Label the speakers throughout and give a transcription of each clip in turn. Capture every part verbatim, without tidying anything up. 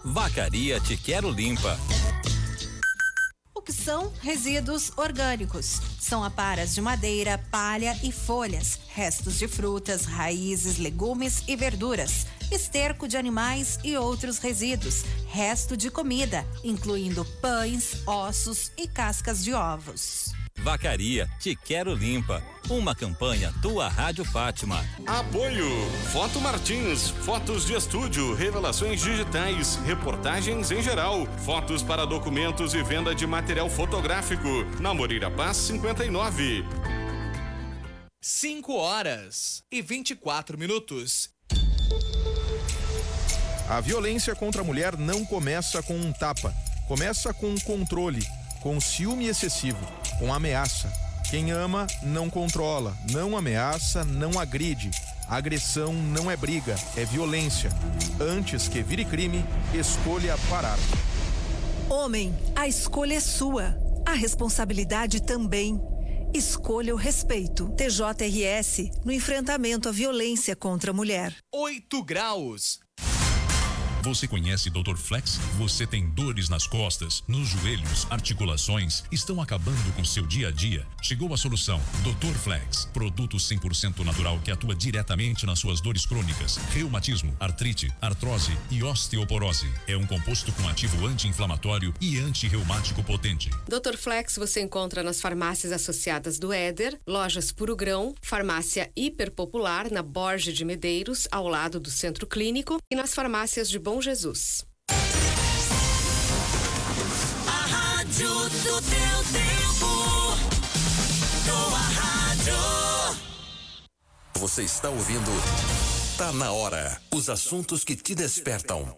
Speaker 1: Vacaria Te Quero Limpa.
Speaker 2: O que são resíduos orgânicos? São aparas de madeira, palha e folhas, restos de frutas, raízes, legumes e verduras, esterco de animais e outros resíduos, resto de comida, incluindo pães, ossos e cascas de ovos.
Speaker 1: Vacaria Te Quero Limpa. Uma campanha Tua Rádio Fátima.
Speaker 3: Apoio Foto Martins, fotos de estúdio, revelações digitais, reportagens em geral, fotos para documentos e venda de material fotográfico. Na Moreira Paz cinquenta e nove.
Speaker 4: cinco horas e vinte e quatro minutos.
Speaker 5: A violência contra a mulher não começa com um tapa, começa com um controle, com ciúme excessivo, com ameaça. Quem ama não controla, não ameaça, não agride. Agressão não é briga, é violência. Antes que vire crime, escolha parar.
Speaker 6: Homem, a escolha é sua, a responsabilidade também. Escolha o respeito. T J R S no enfrentamento à violência contra a mulher.
Speaker 4: oito graus.
Speaker 7: Você conhece doutor Flex? Você tem dores nas costas, nos joelhos, articulações, estão acabando com seu dia a dia? Chegou a solução. doutor Flex, produto cem por cento natural que atua diretamente nas suas dores crônicas, reumatismo, artrite, artrose e osteoporose. É um composto com ativo anti-inflamatório e anti-reumático potente.
Speaker 8: doutor Flex você encontra nas farmácias associadas do Éder, lojas Puro Grão, farmácia Hiper Popular na Borges de Medeiros, ao lado do Centro Clínico, e nas farmácias de Bom Jesus.
Speaker 9: A rádio do teu tempo. Tua rádio.
Speaker 10: Você está ouvindo Tá na Hora. Os assuntos que te despertam.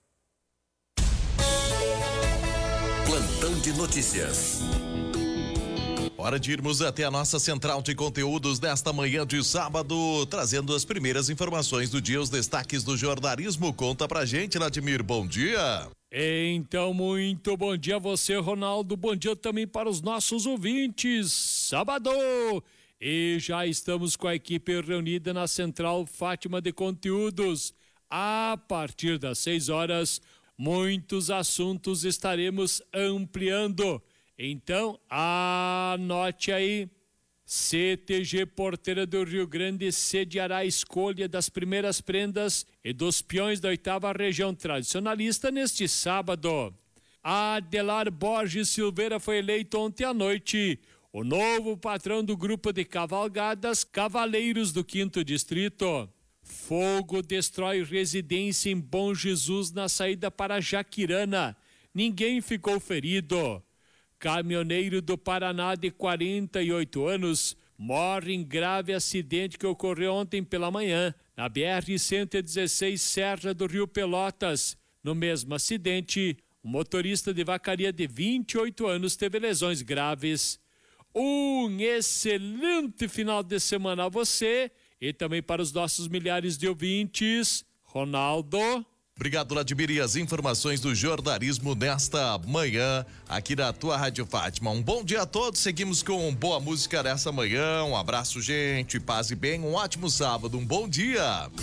Speaker 10: Plantão de notícias.
Speaker 11: Hora de irmos até a nossa central de conteúdos desta manhã de sábado, trazendo as primeiras informações do dia, os destaques do jornalismo. Conta pra gente, Vladimir, bom dia.
Speaker 12: Então, muito bom dia a você, Ronaldo, bom dia também para os nossos ouvintes. Sábado! E já estamos com a equipe reunida na Central Fátima de Conteúdos. A partir das seis horas, muitos assuntos estaremos ampliando. Então, anote aí, C T G Porteira do Rio Grande sediará a escolha das primeiras prendas e dos peões da oitava região tradicionalista neste sábado. Adelar Borges Silveira foi eleito ontem à noite o novo patrão do grupo de cavalgadas Cavaleiros do Quinto Distrito. Fogo destrói residência em Bom Jesus na saída para Jaquirana. Ninguém ficou ferido. Caminhoneiro do Paraná de quarenta e oito anos morre em grave acidente que ocorreu ontem pela manhã na B R cento e dezesseis Serra do Rio Pelotas. No mesmo acidente, um motorista de vacaria de vinte e oito anos teve lesões graves. Um excelente final de semana a você e também para os nossos milhares de ouvintes. Ronaldo.
Speaker 11: Obrigado, Vladimir, e as informações do jornalismo nesta manhã aqui na tua Rádio Fátima. Um bom dia a todos, seguimos com boa música nessa manhã. Um abraço, gente, paz e bem, um ótimo sábado, um bom dia.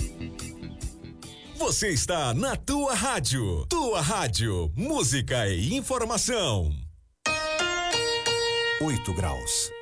Speaker 13: Você está na tua rádio, tua rádio, música e informação.
Speaker 10: Oito graus.